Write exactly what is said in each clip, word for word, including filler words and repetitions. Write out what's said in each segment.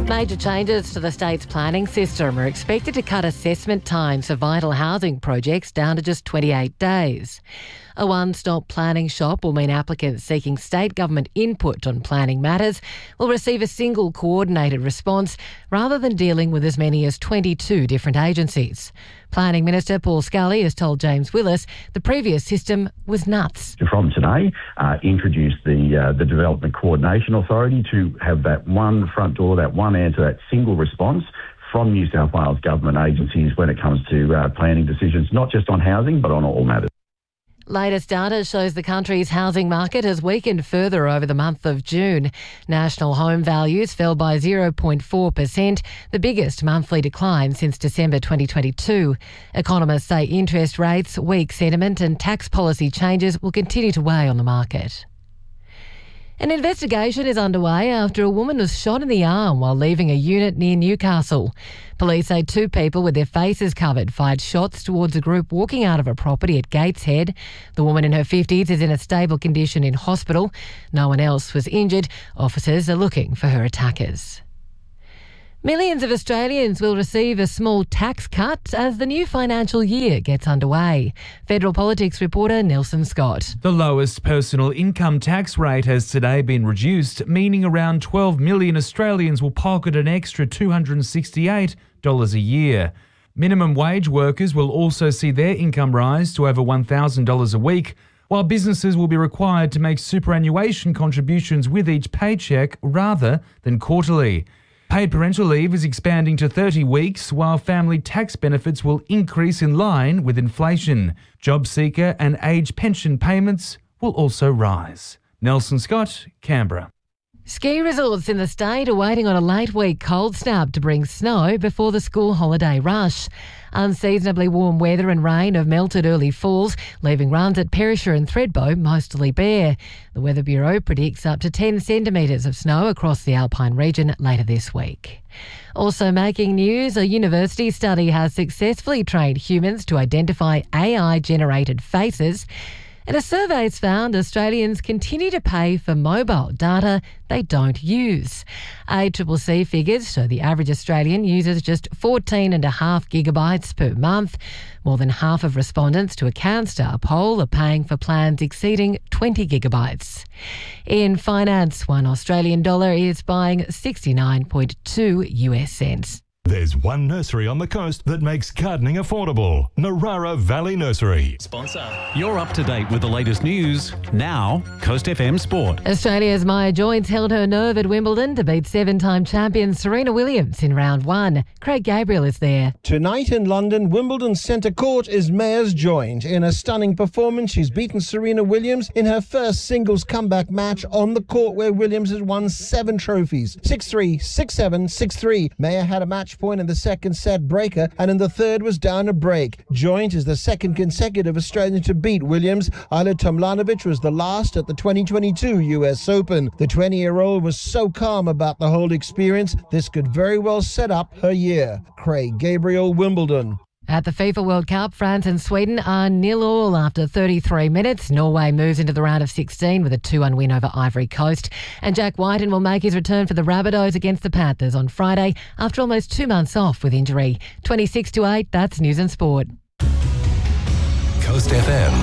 Major changes to the state's planning system are expected to cut assessment times for vital housing projects down to just twenty-eight days. A one-stop planning shop will mean applicants seeking state government input on planning matters will receive a single coordinated response rather than dealing with as many as twenty-two different agencies. Planning Minister Paul Scully has told James Willis the previous system was nuts. From today, uh, introduce the uh, the Development Coordination Authority to have that one front door, that one answer, that single response from New South Wales government agencies when it comes to uh, planning decisions, not just on housing but on all matters. Latest data shows the country's housing market has weakened further over the month of June. National home values fell by zero point four percent, the biggest monthly decline since December twenty twenty-two. Economists say interest rates, weak sentiment and tax policy changes will continue to weigh on the market. An investigation is underway after a woman was shot in the arm while leaving a unit near Newcastle. Police say two people with their faces covered fired shots towards a group walking out of a property at Gateshead. The woman in her fifties is in a stable condition in hospital. No one else was injured. Officers are looking for her attackers. Millions of Australians will receive a small tax cut as the new financial year gets underway. Federal Politics reporter Nelson Scott. The lowest personal income tax rate has today been reduced, meaning around twelve million Australians will pocket an extra two hundred sixty-eight dollars a year. Minimum wage workers will also see their income rise to over one thousand dollars a week, while businesses will be required to make superannuation contributions with each paycheck rather than quarterly. Paid parental leave is expanding to thirty weeks, while family tax benefits will increase in line with inflation. Job seeker and age pension payments will also rise. Nelson Scott, Canberra. Ski resorts in the state are waiting on a late week cold snap to bring snow before the school holiday rush. Unseasonably warm weather and rain have melted early falls, leaving runs at Perisher and Thredbo mostly bare. The Weather Bureau predicts up to ten centimetres of snow across the Alpine region later this week. Also making news, a university study has successfully trained humans to identify A I-generated faces. And a survey has found Australians continue to pay for mobile data they don't use. A C C C figures show the average Australian uses just fourteen and a half gigabytes per month. More than half of respondents to a CanStar poll are paying for plans exceeding twenty gigabytes. In finance, one Australian dollar is buying sixty-nine point two US cents. There's one nursery on the coast that makes gardening affordable. Narara Valley Nursery. Sponsor. You're up to date with the latest news. Now, Coast F M Sport. Australia's Maya Joynes held her nerve at Wimbledon to beat seven-time champion Serena Williams in round one. Craig Gabriel is there. Tonight in London, Wimbledon's centre court is Maya's joined. In a stunning performance, she's beaten Serena Williams in her first singles comeback match on the court where Williams has won seven trophies. six three, six seven, six three. Maya had a match point in the second set breaker and in the third was down a break. Joint is the second consecutive Australian to beat Williams. Ayla Tomljanovic was the last at the twenty twenty-two U S Open. The twenty-year-old was so calm about the whole experience, this could very well set up her year. Craig Gabriel, Wimbledon. At the FIFA World Cup, France and Sweden are nil all after thirty-three minutes. Norway moves into the round of sixteen with a two one win over Ivory Coast. And Jack Whiten will make his return for the Rabbitohs against the Panthers on Friday after almost two months off with injury. twenty-six to eight, that's News and Sport. Coast F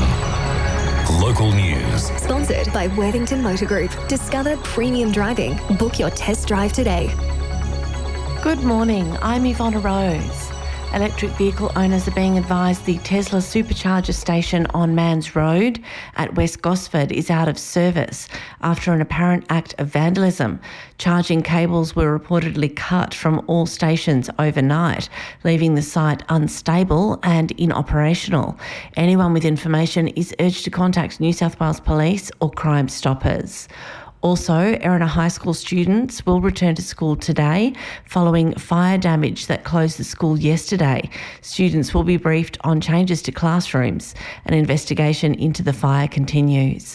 M. Local news. Sponsored by Worthington Motor Group. Discover premium driving. Book your test drive today. Good morning, I'm Yvonne Rose. Electric vehicle owners are being advised the Tesla supercharger station on Mans Road at West Gosford is out of service after an apparent act of vandalism. Charging cables were reportedly cut from all stations overnight, leaving the site unstable and inoperational. Anyone with information is urged to contact New South Wales Police or Crime Stoppers. Also, Erina High School students will return to school today following fire damage that closed the school yesterday. Students will be briefed on changes to classrooms. An investigation into the fire continues.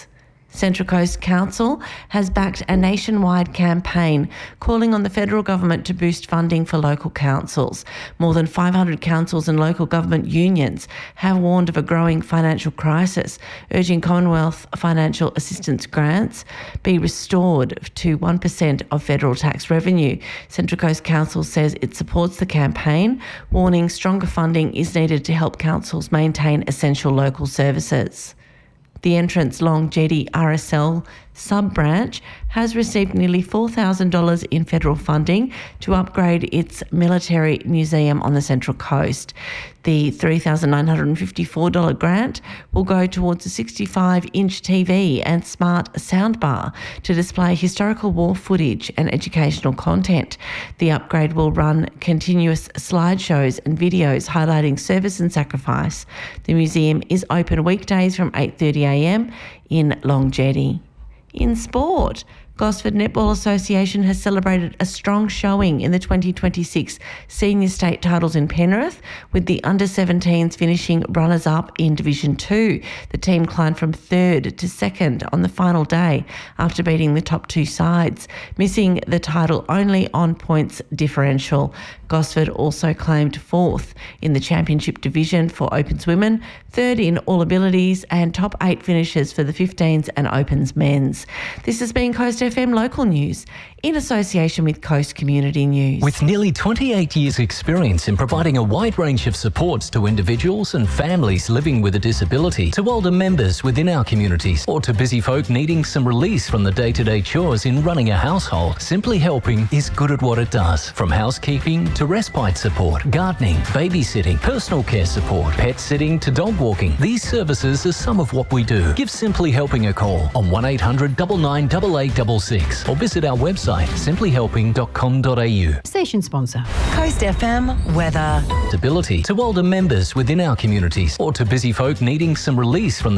Central Coast Council has backed a nationwide campaign calling on the federal government to boost funding for local councils. More than five hundred councils and local government unions have warned of a growing financial crisis, urging Commonwealth financial assistance grants be restored to one percent of federal tax revenue. Central Coast Council says it supports the campaign, warning stronger funding is needed to help councils maintain essential local services. The Entrance Long Jetty R S L sub-branch has received nearly four thousand dollars in federal funding to upgrade its military museum on the Central Coast. The three thousand nine hundred fifty-four dollars grant will go towards a sixty-five inch T V and smart soundbar to display historical war footage and educational content. The upgrade will run continuous slideshows and videos highlighting service and sacrifice. The museum is open weekdays from eight thirty a m in Long Jetty. In sport, Gosford Netball Association has celebrated a strong showing in the twenty twenty-six senior state titles in Penrith, with the under seventeens finishing runners-up in Division two. The team climbed from third to second on the final day after beating the top two sides, missing the title only on points differential. Gosford also claimed fourth in the championship division for Opens Women, third in All Abilities and top eight finishes for the fifteens and Opens Men's. This has been Coast F M Local News in association with Coast Community News. With nearly twenty-eight years experience in providing a wide range of supports to individuals and families living with a disability, to older members within our communities, or to busy folk needing some release from the day-to-day chores in running a household, Simply Helping is good at what it does. From housekeeping to respite support, gardening, babysitting, personal care support, pet sitting to dog walking, these services are some of what we do. Give Simply Helping a call on one eight hundred nine nine eight eight six six or visit our website simply helping dot com dot a u. Station sponsor. Coast F M weather. Disability to older members within our communities, or to busy folk needing some release from the